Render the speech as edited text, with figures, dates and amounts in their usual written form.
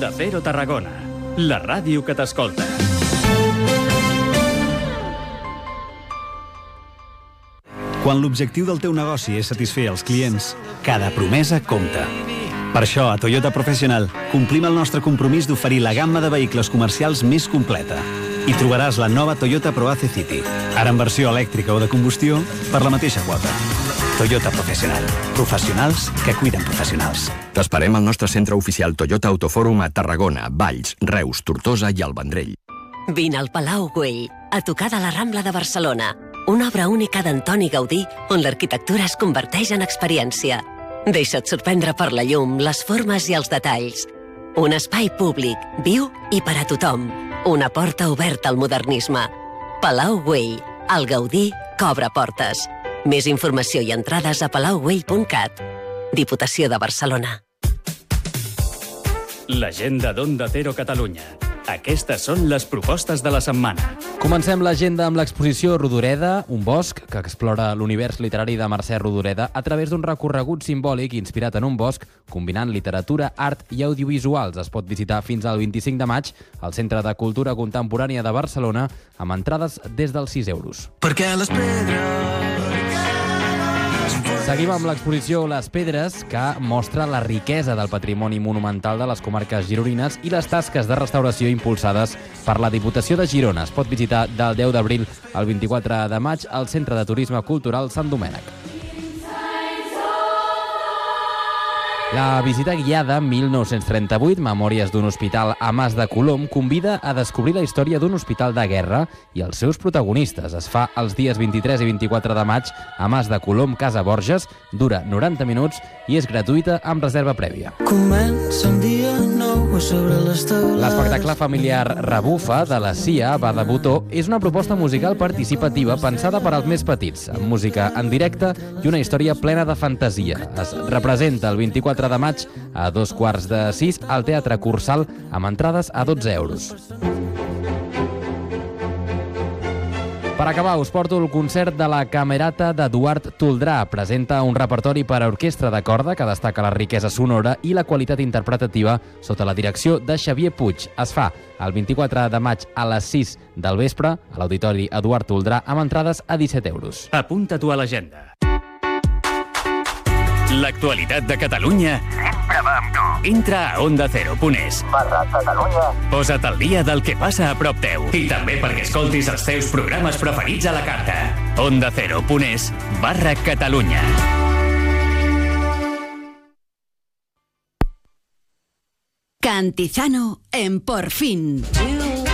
Onda Cero Tarragona, la ràdio que t'escolta. Quan l'objectiu del teu negoci és satisfer els clients, cada promesa compta. Per això, a Toyota Professional, complim el nostre compromís d'oferir la gamma de vehicles comercials més completa. Hi trobaràs la nova Toyota ProAce City, ara en versió elèctrica o de combustió, per la mateixa quota. Toyota Professional. Professionals que cuiden professionals. T'esperem al nostre centre oficial Toyota Autofòrum a Tarragona, Valls, Reus, Tortosa i el Vendrell. Vine al Palau Güell, a tocar de la Rambla de Barcelona. Una obra única d'Antoni Gaudí, on l'arquitectura es converteix en experiència. Deixa't sorprendre per la llum, les formes i els detalls. Un espai públic, viu i per a tothom. Una porta oberta al modernisme. Palau Güell, el Gaudí que obre portes. Més informació i entrades a palaugüell.cat. Diputació de Barcelona. L'agenda d'Onda Cero Catalunya. Aquestes són les propostes de la setmana. Comencem l'agenda amb l'exposició Rodoreda, un bosc que explora l'univers literari de Mercè Rodoreda a través d'un recorregut simbòlic inspirat en un bosc, combinant literatura, art i audiovisuals. Es pot visitar fins al 25 de maig al Centre de Cultura Contemporània de Barcelona amb entrades des dels 6 euros. Perquè les pedres... Seguim amb l'exposició Les Pedres, que mostra la riquesa del patrimoni monumental de les comarques gironines i les tasques de restauració impulsades per la Diputació de Girona. Es pot visitar del 10 d'abril al 24 de maig al Centre de Turisme Cultural Sant Domènec. La visita guiada 1938, Memòries d'un hospital a Mas de Colom, convida a descobrir la història d'un hospital de guerra i els seus protagonistes. Es fa els dies 23 i 24 de maig a Mas de Colom, Casa Borges, dura 90 minuts i és gratuïta amb reserva prèvia. Comença un dia nou sobre les taules... L'espectacle familiar Rebufa, de la CIA, va de Botó, és una proposta musical participativa pensada per als més petits, amb música en directe i una història plena de fantasia. Es representa el 24 de maig a 5:45 al Teatre Cursal amb entrades a 12 euros. Per acabar, us porto el concert de la Camerata d'Eduard Toldrà. Presenta un repertori per a orquestra de corda que destaca la riquesa sonora i la qualitat interpretativa sota la direcció de Xavier Puig. Es fa el 24 de maig a les 6 del vespre a l'Auditori Eduard Toldrà amb entrades a 17 euros. Apunta-t'ho a l'agenda. L'actualitat de Catalunya sempre va amb tu. entra a ondacero.es/Catalunya. Posa't al dia del que passa a prop teu i també perquè escoltis els teus programes preferits a la carta. ondacero.es/Catalunya. Cantizano en Por Fin.